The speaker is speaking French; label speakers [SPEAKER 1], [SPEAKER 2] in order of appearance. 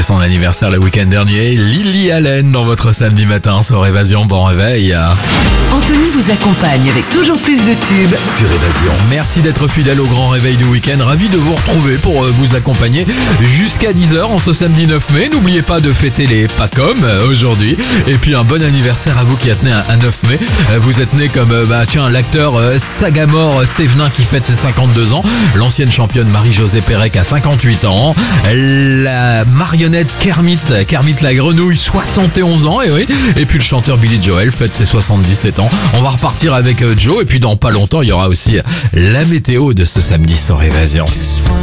[SPEAKER 1] son anniversaire le week-end dernier. Lily Allen dans votre samedi matin sur Évasion. Bon réveil.
[SPEAKER 2] Anthony vous accompagne avec toujours plus de tubes
[SPEAKER 1] Sur Évasion. Merci d'être fidèle au grand réveil du week-end. Ravi de vous retrouver pour vous accompagner jusqu'à 10h en ce samedi 9 mai. N'oubliez pas de fêter les Pacom aujourd'hui. Et puis un bon anniversaire à vous qui êtes né un 9 mai. Vous êtes né comme l'acteur Sagamore Stevenin qui fête ses 52 ans. L'ancienne championne Marie-Josée Pérec à 58 ans. La marionnette Kermit la grenouille, 71 ans. Et oui. Et puis le chanteur Billy Joel fête ses 77 ans. On va repartir avec Joe. Et puis dans pas longtemps, il y aura aussi la météo de ce samedi sur Évasion.